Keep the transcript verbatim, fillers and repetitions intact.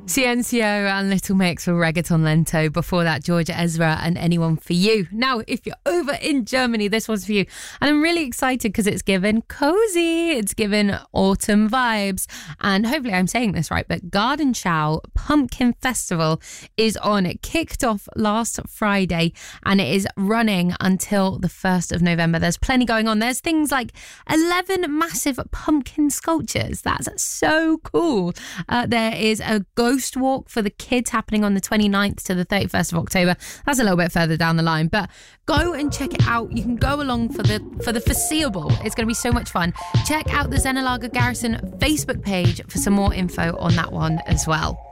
Ciencio and Little Mix for Reggaeton Lento. Before that, Georgia Ezra and Anyone for You. Now, if you're over in Germany, this one's for you. And I'm really excited because it's given cozy. It's given autumn vibes. And hopefully I'm saying this right, but Garden Show Pumpkin Festival is on. It kicked off last Friday and it is running until the first of November. There's plenty going on. There's things like eleven massive pumpkin sculptures. That's so cool. Uh, there is a ghost walk for the kids happening on the twenty-ninth to the thirty-first of October. That's a little bit further down the line, but go and check it out. You can go along for the for the foreseeable. It's going to be so much fun. Check out the Zenalaga Garrison Facebook page for some more info on that one as well.